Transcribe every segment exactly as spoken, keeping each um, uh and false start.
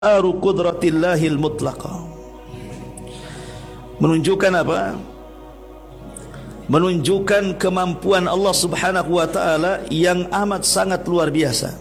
Aru qudratillahil mutlaqah. Menunjukkan apa? Menunjukkan kemampuan Allah Subhanahu wa taala yang amat sangat luar biasa,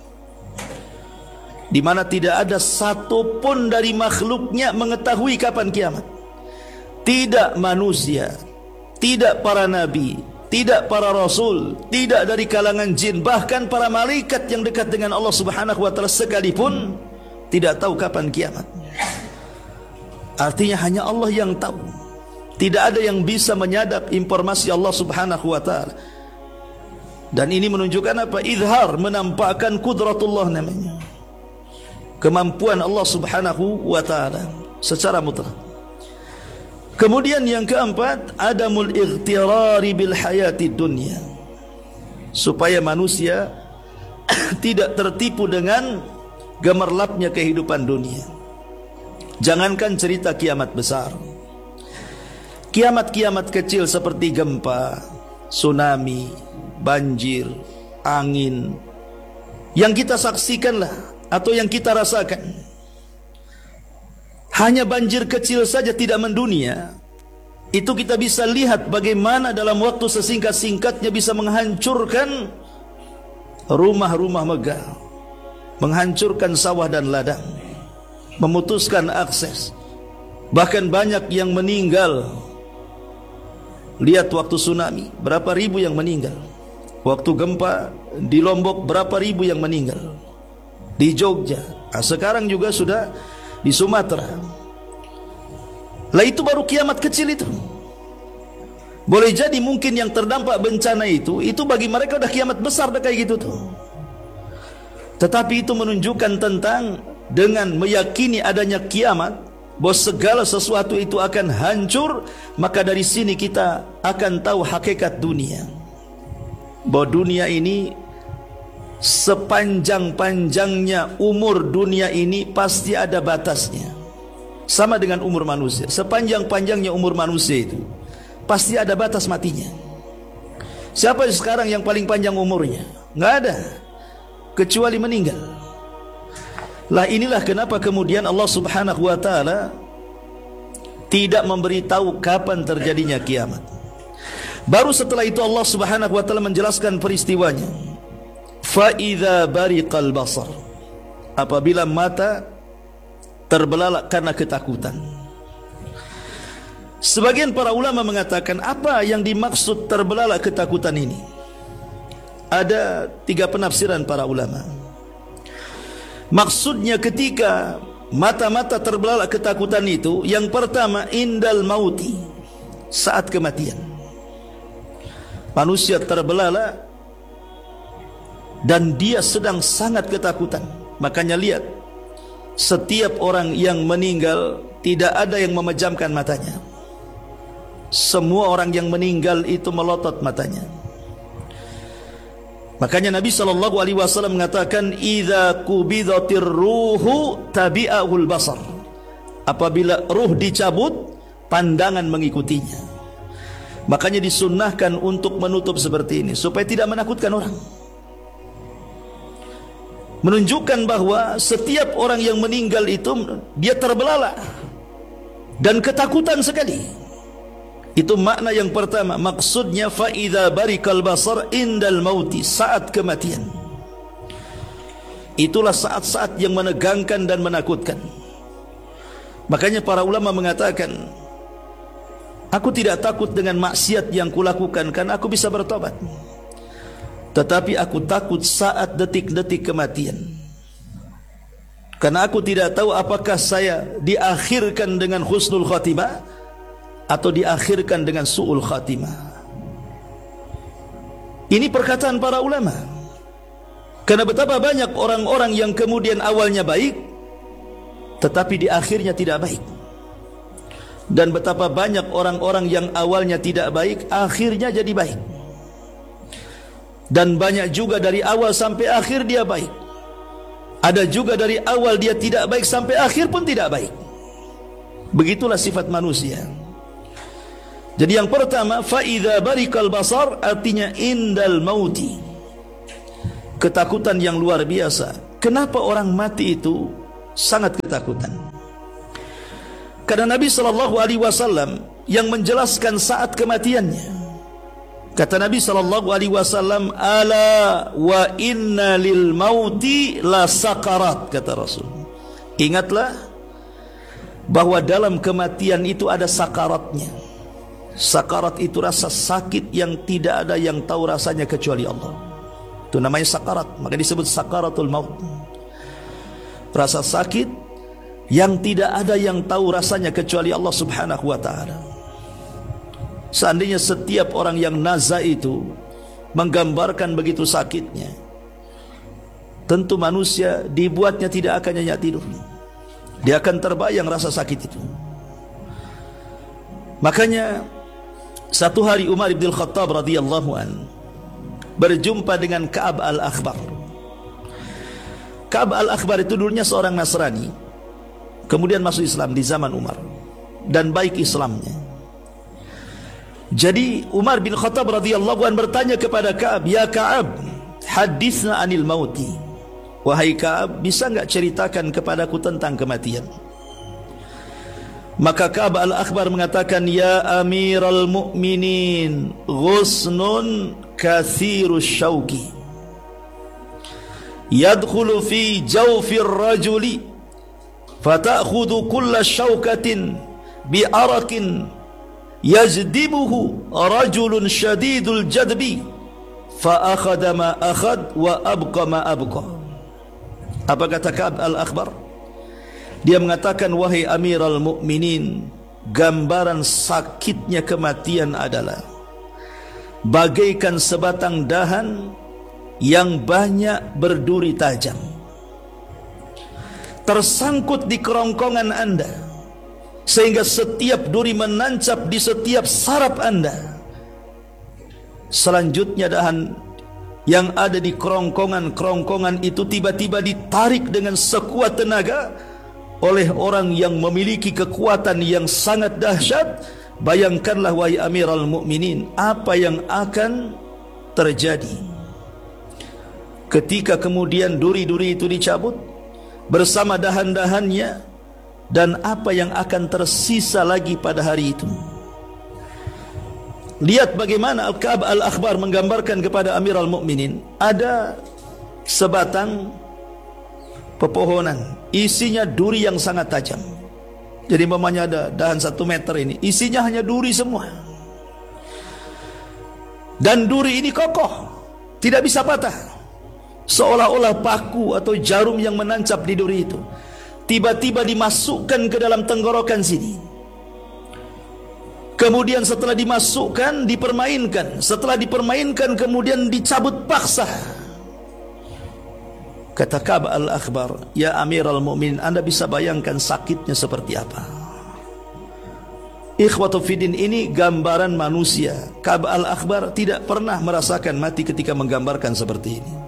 di mana tidak ada satu pun dari makhluknya mengetahui kapan kiamat. Tidak manusia, tidak para nabi, tidak para rasul, tidak dari kalangan jin, bahkan para malaikat yang dekat dengan Allah Subhanahu wa taala sekalipun tidak tahu kapan kiamat. Artinya hanya Allah yang tahu. Tidak ada yang bisa menyadap informasi Allah Subhanahu wa taala. Dan ini menunjukkan apa? Izhar, menampakkan kudratullah namanya, kemampuan Allah Subhanahu wa taala secara mutlak. Kemudian yang keempat, adamul ightirari bil hayati dunya, supaya manusia tidak tertipu dengan gemerlapnya kehidupan dunia. Jangankan cerita kiamat besar, kiamat-kiamat kecil seperti gempa, tsunami, banjir, angin, yang kita saksikanlah atau yang kita rasakan. Hanya banjir kecil saja tidak mendunia, itu kita bisa lihat bagaimana dalam waktu sesingkat-singkatnya bisa menghancurkan rumah-rumah megah, menghancurkan sawah dan ladang, memutuskan akses, bahkan banyak yang meninggal. Lihat waktu tsunami, berapa ribu yang meninggal. Waktu gempa di Lombok, berapa ribu yang meninggal. Di Jogja, nah, sekarang juga sudah di Sumatera. Lah itu baru kiamat kecil itu. Boleh jadi mungkin yang terdampak bencana itu, itu bagi mereka udah kiamat besar dah kayak gitu tuh. Tetapi itu menunjukkan tentang dengan meyakini adanya kiamat, bahwa segala sesuatu itu akan hancur. Maka dari sini kita akan tahu hakikat dunia, bahwa dunia ini sepanjang-panjangnya umur dunia ini pasti ada batasnya. Sama dengan umur manusia, sepanjang-panjangnya umur manusia itu pasti ada batas matinya. Siapa sekarang yang paling panjang umurnya? Nggak ada, kecuali meninggal. Lah inilah kenapa kemudian Allah Subhanahu wa taala tidak memberitahu kapan terjadinya kiamat. Baru setelah itu Allah Subhanahu wa taala menjelaskan peristiwanya. Fa idza bariqal basar, apabila mata terbelalak karena ketakutan. Sebagian para ulama mengatakan, apa yang dimaksud terbelalak ketakutan ini? Ada tiga penafsiran para ulama. Maksudnya ketika mata-mata terbelalak ketakutan itu, yang pertama indal mauti, saat kematian. Manusia terbelalak dan dia sedang sangat ketakutan. Makanya lihat, setiap orang yang meninggal tidak ada yang memejamkan matanya. Semua orang yang meninggal itu melotot matanya. Makanya Nabi sallallahu alaihi wasallam mengatakan, idza qubidatir ruhu tabi'ahul basar, apabila ruh dicabut, pandangan mengikutinya. Makanya disunnahkan untuk menutup seperti ini supaya tidak menakutkan orang. Menunjukkan bahwa setiap orang yang meninggal itu dia terbelalak dan ketakutan sekali. Itu makna yang pertama. Maksudnya fa idza barikal basar indal mauti, saat kematian. Itulah saat-saat yang menegangkan dan menakutkan. Makanya para ulama mengatakan, aku tidak takut dengan maksiat yang kulakukan karena aku bisa bertobat, tetapi aku takut saat detik-detik kematian, karena aku tidak tahu apakah saya diakhirkan dengan husnul khatimah atau diakhirkan dengan su'ul khatimah. Ini perkataan para ulama. Karena betapa banyak orang-orang yang kemudian awalnya baik, tetapi di akhirnya tidak baik. Dan betapa banyak orang-orang yang awalnya tidak baik, akhirnya jadi baik. Dan banyak juga dari awal sampai akhir dia baik. Ada juga dari awal dia tidak baik sampai akhir pun tidak baik. Begitulah sifat manusia. Jadi yang pertama, fa idza barikal basar, artinya indal mauti, ketakutan yang luar biasa. Kenapa orang mati itu sangat ketakutan. Karena Nabi sallallahu alaihi wasallam yang menjelaskan saat kematiannya. Kata Nabi sallallahu alaihi wasallam, "Ala wa inna lil mauti la sakarat," kata Rasul. Ingatlah bahwa dalam kematian itu ada sakaratnya. Sakarat itu rasa sakit yang tidak ada yang tahu rasanya kecuali Allah. Itu namanya sakarat, maka disebut sakaratul maut. Rasa sakit yang tidak ada yang tahu rasanya kecuali Allah subhanahu wa ta'ala. Seandainya setiap orang yang naza itu menggambarkan begitu sakitnya, tentu manusia dibuatnya tidak akan nyenyak tidur. Dia akan terbayang rasa sakit itu. Makanya satu hari Umar bin Khattab radhiyallahu an berjumpa dengan Ka'ab al-Akhbar. Ka'ab al-Akhbar itu dulunya seorang Nasrani, kemudian masuk Islam di zaman Umar, dan baik Islamnya. Jadi Umar bin Khattab radhiyallahu an bertanya kepada Ka'ab, "Ya Ka'ab, hadithna anil mauti." Wahai Ka'ab, bisa enggak ceritakan kepadaku tentang kematian? Maka Ka'ab al-Akhbar mengatakan, "Ya Amiral Mu'minin, ghusnun kathirus syauki yadkhulu fi jawfir rajuli fata'khudhu kulla syaukatin bi'arakin yajdibuhu rajulun syadidul jadbi fa'akhadha ma akhad wa abqa ma abqa." Apa kata Ka'ab al-Akhbar? Dia mengatakan, "Wahai Amiral Mukminin, gambaran sakitnya kematian adalah bagaikan sebatang dahan yang banyak berduri tajam tersangkut di kerongkongan Anda, sehingga setiap duri menancap di setiap saraf Anda. Selanjutnya dahan yang ada di kerongkongan-kerongkongan itu tiba-tiba ditarik dengan sekuat tenaga oleh orang yang memiliki kekuatan yang sangat dahsyat. Bayangkanlah wahai Amiral Mukminin, apa yang akan terjadi ketika kemudian duri-duri itu dicabut bersama dahan-dahannya, dan apa yang akan tersisa lagi pada hari itu." Lihat bagaimana Al-Ka'ab al-Akhbar menggambarkan kepada Amiral Mukminin. Ada sebatang pepohonan, isinya duri yang sangat tajam. Jadi mamanya ada dahan satu meter ini, isinya hanya duri semua. Dan duri ini kokoh, tidak bisa patah. Seolah-olah paku atau jarum yang menancap di duri itu tiba-tiba dimasukkan ke dalam tenggorokan sini. Kemudian setelah dimasukkan, dipermainkan. Setelah dipermainkan, kemudian dicabut paksa. Kata Ka'ab al-Akhbar, "Ya Amiral Mukminin, Anda bisa bayangkan sakitnya seperti apa?" Ikhwatu fiddin, ini gambaran manusia. Ka'ab al-Akhbar tidak pernah merasakan mati ketika menggambarkan seperti ini.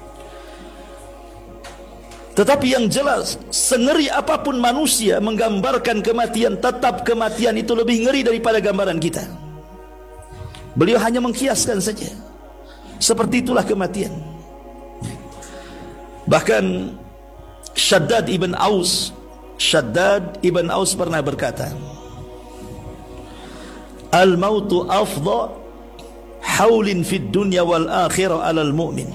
Tetapi yang jelas, sengeri apapun manusia menggambarkan kematian, tetap kematian itu lebih ngeri daripada gambaran kita. Beliau hanya mengkiaskan saja. Seperti itulah kematian. Bahkan Shaddad ibn Aus Shaddad ibn Aus pernah berkata, "Al-mautu afdha haulin fid dunya wal akhirah alal mu'min,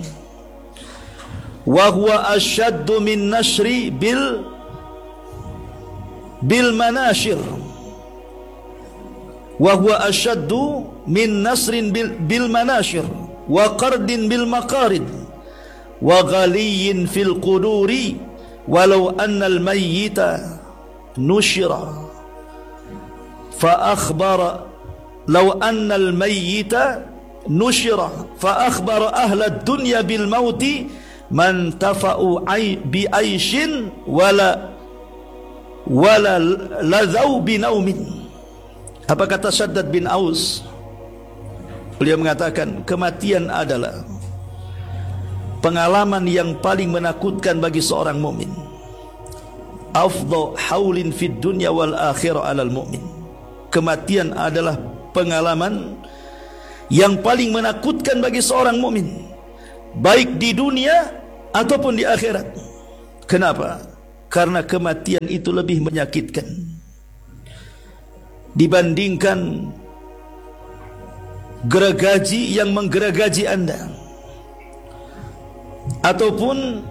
wa huwa ashaddu min nashri bil bil manashir, wa huwa ashaddu min nasrin bil, bil manashir wa qardin bil maqarid wa ghaliyin fil quduri walau anna al mayyita nushira fa akhbara law anna al mayyita nushira fa akhbara ahla ad-dunya bil mauti man tafa'u bi aishin wala wala ladau binaumin." Apa kata Shaddad bin Aus? Beliau mengatakan, kematian adalah pengalaman yang paling menakutkan bagi seorang mukmin. Afdha haulin fid dunya wal akhirah alal mu'min. Kematian adalah pengalaman yang paling menakutkan bagi seorang mukmin, baik di dunia ataupun di akhirat. Kenapa? karena kematian itu lebih menyakitkan dibandingkan gergaji yang menggergaji Anda, ataupun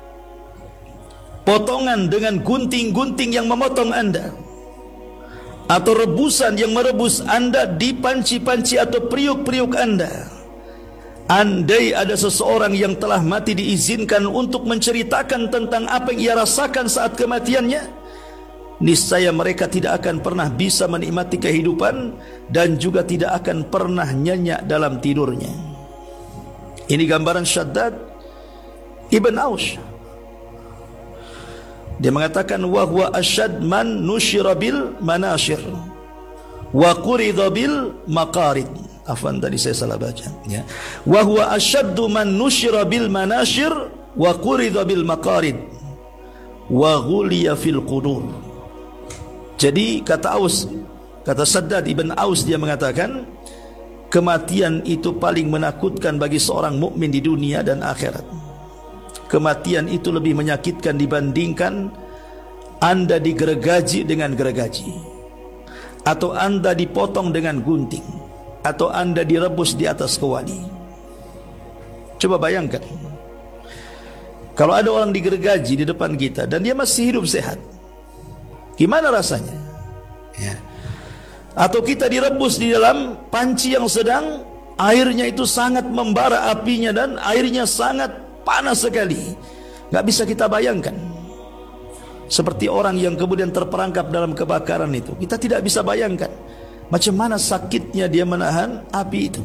potongan dengan gunting-gunting yang memotong Anda, atau rebusan yang merebus Anda di panci-panci atau periuk-periuk Anda. Andai ada seseorang yang telah mati diizinkan untuk menceritakan tentang apa yang ia rasakan saat kematiannya, niscaya mereka tidak akan pernah bisa menikmati kehidupan dan juga tidak akan pernah nyenyak dalam tidurnya. Ini gambaran Shaddad Ibn Aus. Dia mengatakan wa huwa asyad man nusyira bil manashir wa quridha bil maqarid. Afwan, tadi saya salah baca ya. Wa huwa asyaddu man nusyira bil manashir wa quridha bil maqarid wa ghuliya fil qudur. Jadi kata Aus, kata Shaddad Ibn Aus, dia mengatakan kematian itu paling menakutkan bagi seorang mukmin di dunia dan akhirat. Kematian itu lebih menyakitkan dibandingkan Anda digergaji dengan gergaji, atau Anda dipotong dengan gunting, atau Anda direbus di atas kuali. Coba bayangkan, kalau ada orang digergaji di depan kita dan dia masih hidup sehat, gimana rasanya? Ya. Atau kita direbus di dalam panci yang sedang airnya itu sangat membara apinya dan airnya sangat panas sekali, nggak bisa kita bayangkan. Seperti orang yang kemudian terperangkap dalam kebakaran itu, kita tidak bisa bayangkan macam mana sakitnya dia menahan api itu.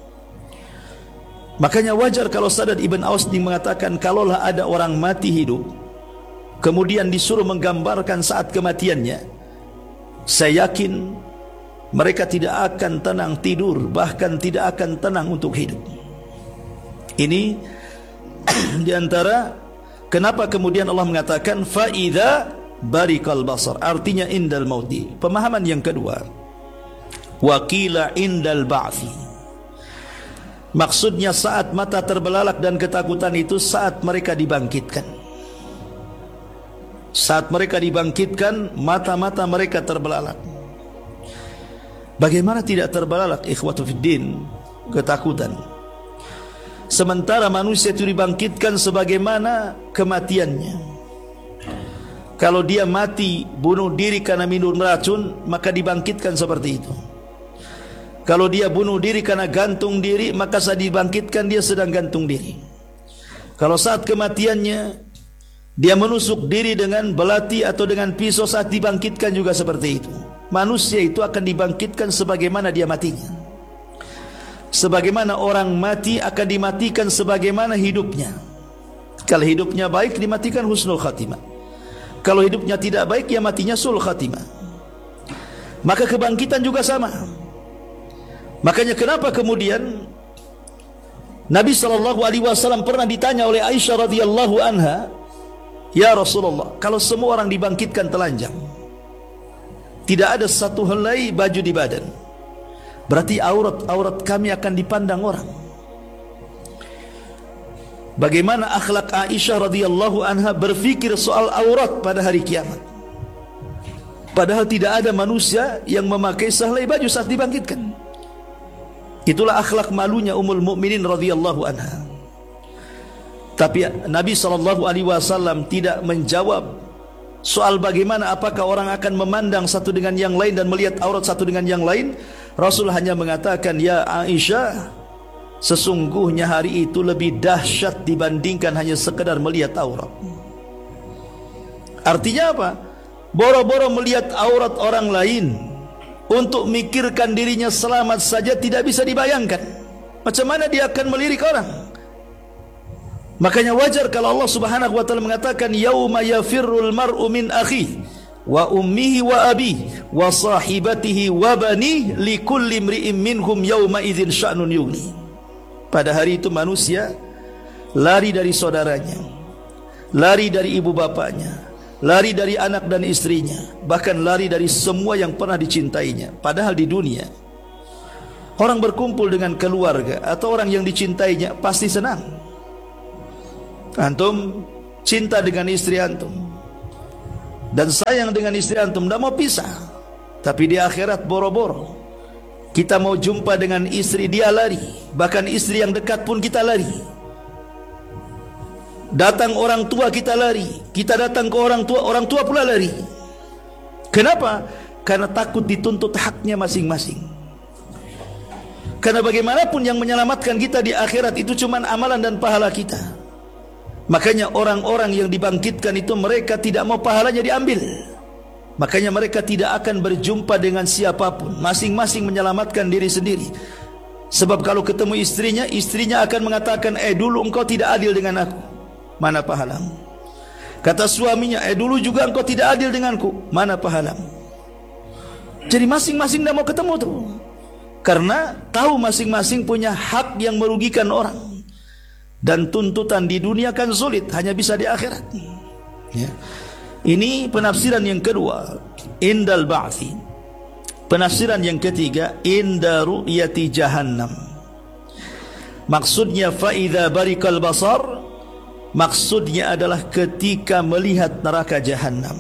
Makanya wajar kalau Shaddad Ibn Aus mengatakan, kalaulah ada orang mati hidup kemudian disuruh menggambarkan saat kematiannya, saya yakin mereka tidak akan tenang tidur, bahkan tidak akan tenang untuk hidup. Ini diantara kenapa kemudian Allah mengatakan fa'idha barikal basar, artinya indal mauti. Pemahaman yang kedua, wakila indal ba'fi, maksudnya saat mata terbelalak dan ketakutan itu saat mereka dibangkitkan. Saat mereka dibangkitkan, mata-mata mereka terbelalak. Bagaimana tidak terbelalak ikhwatu fiddin? Ketakutan. Sementara manusia itu dibangkitkan sebagaimana kematiannya. Kalau dia mati bunuh diri karena minum racun, maka dibangkitkan seperti itu. Kalau dia bunuh diri karena gantung diri, maka saat dibangkitkan dia sedang gantung diri. Kalau saat kematiannya dia menusuk diri dengan belati atau dengan pisau, saat dibangkitkan juga seperti itu. Manusia itu akan dibangkitkan sebagaimana dia matinya. Sebagaimana orang mati akan dimatikan sebagaimana hidupnya. Kalau hidupnya baik, dimatikan husnul khatimah. Kalau hidupnya tidak baik, ya matinya sul khatimah. Maka kebangkitan juga sama. Makanya kenapa kemudian Nabi shallallahu alaihi wasallam pernah ditanya oleh Aisyah radhiyallahu anha, ya Rasulullah, kalau semua orang dibangkitkan telanjang, tidak ada satu helai baju di badan, berarti aurat-aurat kami akan dipandang orang. Bagaimana akhlak Aisyah radhiyallahu anha berfikir soal aurat pada hari kiamat? Padahal tidak ada manusia yang memakai sehelai baju saat dibangkitkan. Itulah akhlak malunya Ummul Mukminin radhiyallahu anha. Tapi Nabi shallallahu alaihi wasallam tidak menjawab soal bagaimana apakah orang akan memandang satu dengan yang lain dan melihat aurat satu dengan yang lain. Rasul hanya mengatakan, ya Aisyah, sesungguhnya hari itu lebih dahsyat dibandingkan hanya sekedar melihat aurat. Artinya apa? Boro-boro melihat aurat orang lain, untuk mikirkan dirinya selamat saja tidak bisa dibayangkan. Macam mana dia akan melirik orang? Makanya wajar kalau Allah Subhanahu wa taala mengatakan, yauma yafirrul mar'u min akhihi wa ummihi wa abihi wa sahibatihi wa banihi likulli imri'in minhum yauma idzin sya'nun yughni. Pada hari itu manusia lari dari saudaranya, lari dari ibu bapaknya, lari dari anak dan istrinya, bahkan lari dari semua yang pernah dicintainya. Padahal di dunia orang berkumpul dengan keluarga atau orang yang dicintainya pasti senang. Antum cinta dengan istri antum, dan sayang dengan istri antum, tidak mau pisah. Tapi di akhirat boro-boro kita mau jumpa dengan istri, dia lari. Bahkan istri yang dekat pun kita lari. Datang orang tua kita lari. Kita datang ke orang tua, orang tua pula lari. Kenapa? Karena takut dituntut haknya masing-masing. Karena bagaimanapun yang menyelamatkan kita di akhirat itu cuma amalan dan pahala kita. Makanya orang-orang yang dibangkitkan itu mereka tidak mau pahalanya diambil. Makanya mereka tidak akan berjumpa dengan siapapun. Masing-masing menyelamatkan diri sendiri. Sebab kalau ketemu istrinya, istrinya akan mengatakan, eh dulu engkau tidak adil dengan aku, mana pahalamu? Kata suaminya, eh dulu juga engkau tidak adil denganku, mana pahalamu? Jadi masing-masing tidak mau ketemu tuh. Karena tahu masing-masing punya hak yang merugikan orang. Dan tuntutan di dunia kan sulit, hanya bisa di akhirat. Ya. Ini penafsiran yang kedua, indal ba'thi. Penafsiran yang ketiga, inda ru'yati jahannam. Maksudnya fa'idha barikal basar, maksudnya adalah ketika melihat neraka jahannam.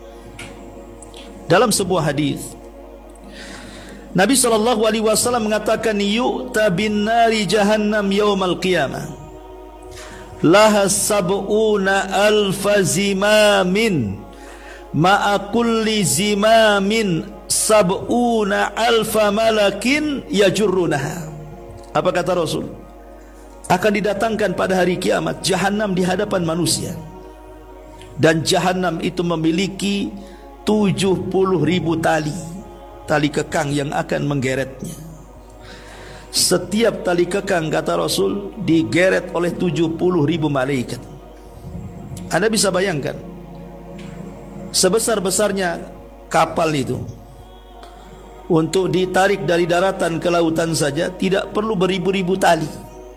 Dalam sebuah hadis Nabi sallallahu alaihi wasallam mengatakan, yu'ta bin nari jahannam yaumal qiyamah laha sab'una alfa zimamin ma'a kulli zimamin sab'una alfa malakin yajurrunaha. Apa kata Rasul? Akan didatangkan pada hari kiamat jahannam di hadapan manusia, dan jahannam itu memiliki tujuh puluh ribu tali, tali kekang yang akan menggeretnya. Setiap tali kekang, kata Rasul, digeret oleh tujuh puluh ribu malaikat. Anda bisa bayangkan, sebesar-besarnya kapal itu, untuk ditarik dari daratan ke lautan saja tidak perlu beribu-ribu tali.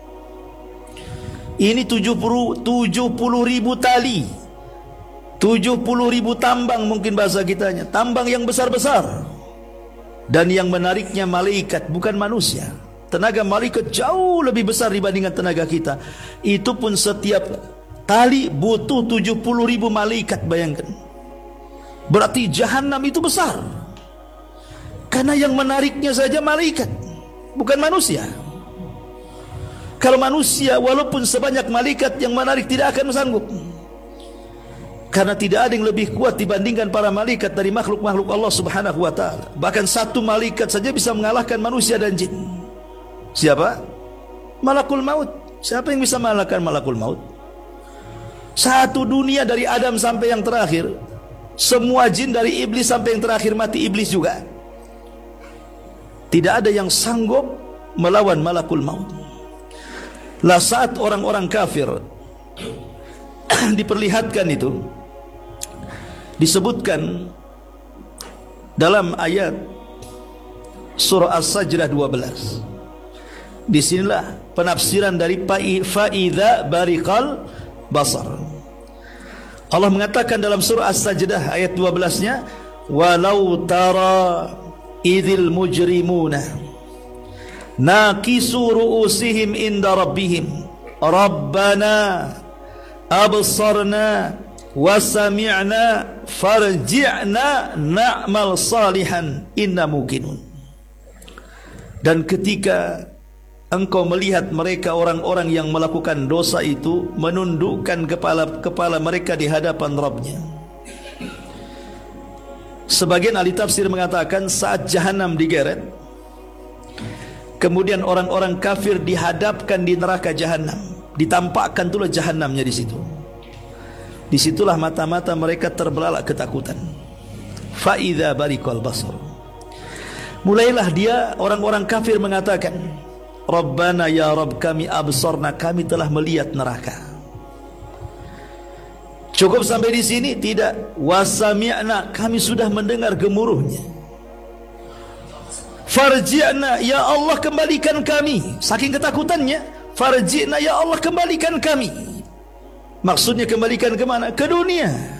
Ini tujuh puluh ribu tali, tujuh puluh ribu tambang, mungkin bahasa kitanya, tambang yang besar-besar. Dan yang menariknya malaikat, bukan manusia. Tenaga malaikat jauh lebih besar dibandingkan tenaga kita. Itu pun setiap tali butuh tujuh puluh ribu malaikat, bayangkan. Berarti jahannam itu besar, karena yang menariknya saja malaikat, bukan manusia. Kalau manusia, walaupun sebanyak malaikat yang menarik, tidak akan sanggup. Karena tidak ada yang lebih kuat dibandingkan para malaikat dari makhluk-makhluk Allah subhanahu wa ta'ala. Bahkan satu malaikat saja bisa mengalahkan manusia dan jin. Siapa? Malakul maut. Siapa yang bisa mengalahkan malakul maut? Satu dunia dari Adam sampai yang terakhir, semua jin dari iblis sampai yang terakhir mati iblis juga, tidak ada yang sanggup melawan malakul maut. Lah saat orang-orang kafir diperlihatkan itu, disebutkan dalam ayat surah As-Sajdah dua belas. Disinilah penafsiran dari fa'idha barikal basar. Allah mengatakan dalam surah As-Sajdah ayat dua belas-nya, walau tara idhil mujrimuna naqisu ru'usihim inda rabbihim rabbana absarna wa sami'na farji'na na'mal salihan inna muqinun. Dan ketika engkau melihat mereka, orang-orang yang melakukan dosa itu menundukkan kepala kepala mereka di hadapan Rabbnya. Sebagian ahli tafsir mengatakan saat jahanam digeret, kemudian orang-orang kafir dihadapkan di neraka jahanam, ditampakkan tulah jahanamnya di situ. Disitulah mata-mata mereka terbelalak ketakutan. Fa'idha barikal basar. Mulailah dia, orang-orang kafir mengatakan, Rabbana ya Rabb kami absarna, kami telah melihat neraka. Cukup sampai di sini? Tidak. Wasami'na, kami sudah mendengar gemuruhnya. Farji'na, ya Allah kembalikan kami. Saking ketakutannya, farji'na, ya Allah kembalikan kami. Maksudnya kembalikan ke mana? Ke dunia.